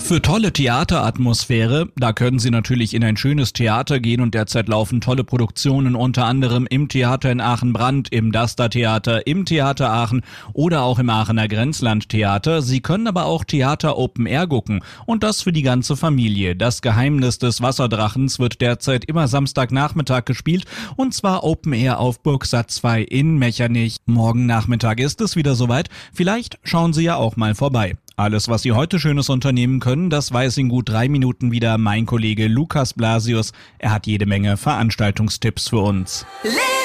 Für tolle Theateratmosphäre, da können Sie natürlich in ein schönes Theater gehen und derzeit laufen tolle Produktionen, unter anderem im Theater in Aachen-Brand, im Dasta-Theater, im Theater Aachen oder auch im Aachener Grenzland-Theater. Sie können aber auch Theater Open Air gucken und das für die ganze Familie. Das Geheimnis des Wasserdrachens wird derzeit immer Samstagnachmittag gespielt und zwar Open Air auf Burgsatz 2 in Mechernich. Morgen Nachmittag ist es wieder soweit. Vielleicht schauen Sie ja auch mal vorbei. Alles, was Sie heute Schönes unternehmen können, das weiß in gut 3 Minuten wieder mein Kollege Lukas Blasius. Er hat jede Menge Veranstaltungstipps für uns.